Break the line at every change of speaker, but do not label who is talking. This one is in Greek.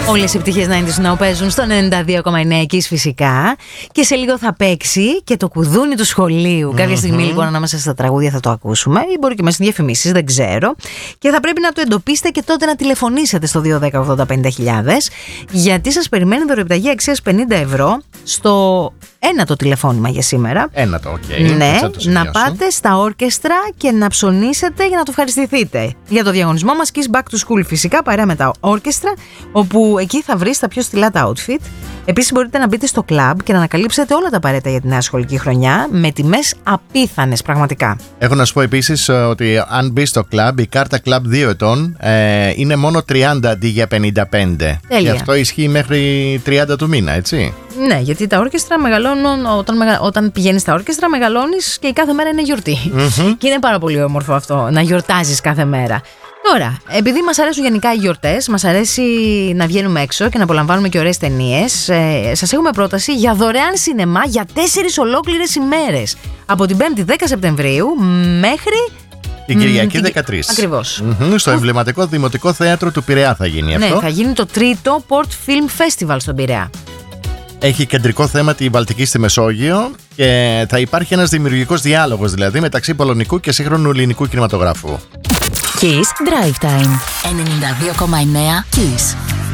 Όλες οι επιτυχίες 90's Now παίζουν στο 92,9 εκεί φυσικά. Και σε λίγο θα παίξει και το κουδούνι του σχολείου. Κάποια στιγμή λοιπόν ανάμεσα στα τραγούδια θα το ακούσουμε, ή μπορεί και μέσα στις διαφημίσεις, δεν ξέρω. Και θα πρέπει να το εντοπίσετε και τότε να τηλεφωνήσετε στο 210-80-50.000, γιατί σας περιμένει δωρεοπιταγή αξίας 50 ευρώ στο ένατο τηλεφώνημα για σήμερα.
Ένατο, οκ.
Ναι, να πάτε στα όρκεστρα και να ψωνίσετε για να το ευχαριστηθείτε. Για το διαγωνισμό μας Kiss Back to School, φυσικά παρέα με τα όρκεστρα, όπου εκεί θα βρεις τα πιο στυλά τα outfit. Επίσης μπορείτε να μπείτε στο κλαμπ και να ανακαλύψετε όλα τα απαραίτητα για τη νέα σχολική χρονιά με τιμές απίθανες πραγματικά.
Έχω να σου πω επίσης ότι αν μπει στο κλαμπ, η κάρτα κλαμπ 2 ετών είναι μόνο 30 αντί για 55.
Τέλεια.
Και αυτό ισχύει μέχρι 30 του μήνα, έτσι.
Ναι, γιατί τα όρκεστρα μεγαλώνουν. Όταν πηγαίνεις στα όρκεστρα, μεγαλώνεις και κάθε μέρα είναι γιορτή. Και είναι πάρα πολύ όμορφο αυτό, να γιορτάζεις κάθε μέρα. Τώρα, επειδή μας αρέσουν γενικά οι γιορτές, μας αρέσει να βγαίνουμε έξω και να απολαμβάνουμε και ωραίες ταινίες, σας έχουμε πρόταση για δωρεάν σινεμά για 4 ολόκληρες ημέρες. Από την 5η 10 Σεπτεμβρίου μέχρι
την Κυριακή 13.
Ακριβώς.
Στο εμβληματικό Δημοτικό Θέατρο του Πειραιά θα γίνει αυτό.
Ναι, θα γίνει το 3ο Port Film Festival στον Πειραιά.
Έχει κεντρικό θέμα τη Βαλτική στη Μεσόγειο και θα υπάρχει ένας δημιουργικός διάλογος δηλαδή μεταξύ πολωνικού και σύγχρονου ελληνικού κινηματογράφου.
Kiss Drive Time 92,9 Kiss.